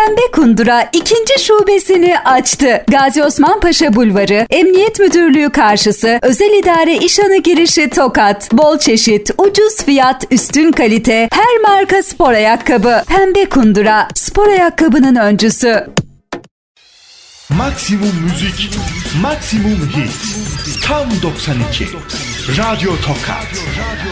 Pembe Kundura ikinci şubesini açtı. Gazi Osman Paşa Bulvarı, Emniyet Müdürlüğü karşısı, Özel İdare İşhanı girişi Tokat. Bol çeşit, ucuz fiyat, üstün kalite, her marka spor ayakkabı. Pembe Kundura, spor ayakkabının öncüsü. Maksimum müzik, maksimum hit. Tam 92. Radyo Tokat.